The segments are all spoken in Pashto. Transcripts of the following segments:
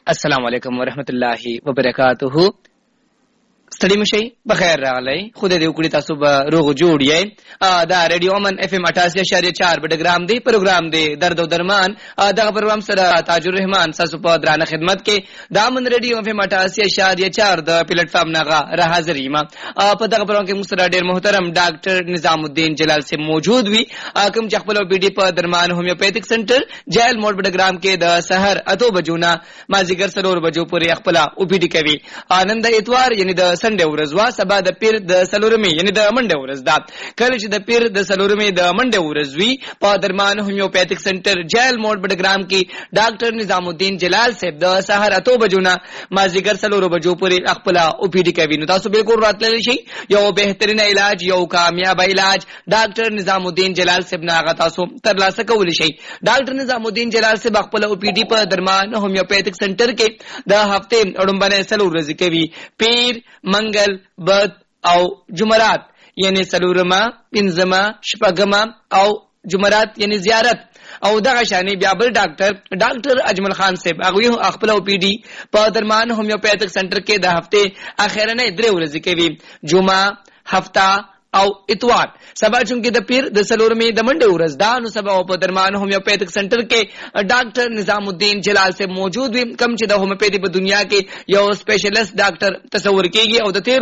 السلام علیکم ورحمت الله وبرکاته. ستړي مشي بخیر راغلی. خدای دې وکړي تاسو به روغ جوړ یې. دا ریډیو امن اف ام 88.4 بډګرام دی پروګرام دی درد او درمان. دغه پروګرام سره تاج الرحمن تاسو په درانه خدمت کې د امن ریډیو اف ام 88.4 د پلیټ فارم نغه را حاضر یم. په دغه پروګرام کې موږ سره ډېر محترم ډاکټر نظام الدین جلال سے موجود وي کوم چې خپل بي ډي په درمان هومیوپیتھک سنټر جیل موډ بډګرام کې د سحر 8 بجو نه مازیګر 4 بجو پورې خپل او پی ډي کوي. نن د اتوار یعنی د سنډه ورځ وا سبا د پیر د سلورمي یعنی د منډه ورځ دا کله چې د پیر د سلورمي د منډه ورځ وی په درمان هومیوپیتھک سنټر جیل موډ بډګرام کې ډاکټر نظام الدین جلال صاحب د سحر 8 بجو نه مازیګر 4 بجو پورې خپل او پی ډي کوي. نو تاسو بالکل راتللی شي. یو بهترین علاج یو کامیاب علاج ډاکټر نظام الدین جلال صاحب نه تاسو ترلاسه کولی شي. ډاکټر نظام الدین جلال صاحب خپل او پی ډي په درمان هومیوپیتھک سنټر کې د هفته اړومبنه سلور ورځې کوي. پیر منګل بد او جمعرات یعنی سلورما پنځما شپږما او جمعرات یعنی زیارت او دغه شانی بیا بل ډاکټر اجمل خان صاحب هغه خپل او پی ډي په درمان هومیوپیتھک سنټر کې د هفته اخرنه 3 ورځې کوي. جمعه هفته او اتوار. سبا چونکه د پیر د سلورمي د منډه ورځ دا نو سبا په درمان هومیوپیتھک سنټر کې ډاکټر نظام الدین جلال سے موجود وي کم چې د هومیوپیتھی په دنیا کې یو سپیشلیست ډاکټر تصور کیږي او د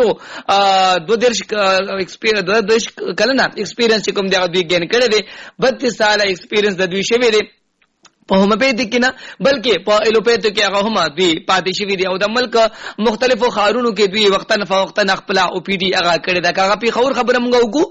32 کلنه ایکسپیرینس کوم دی دوی ګین کړی دی. 32 ساله ایکسپیرینس د دوی شوی دی په هومیوپیتھی کې نه بلکې په الوپیتھی کې هغه هم دوی پاتې شوی دی او د ملک مختلفو خارونو کې دوی وختن فوختن خپل او پی ډي هغه کړی دا هغه په خبره موږ وکړو